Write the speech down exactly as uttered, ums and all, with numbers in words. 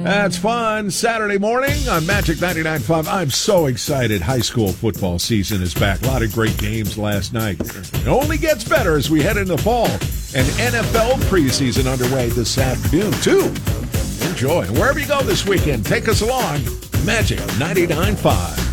That's fun. Saturday morning on Magic ninety-nine point five. I'm so excited. High school football season is back. A lot of great games last night. It only gets better as we head into fall. And N F L preseason underway this afternoon, too. Enjoy. Wherever you go this weekend, take us along. Magic ninety-nine point five.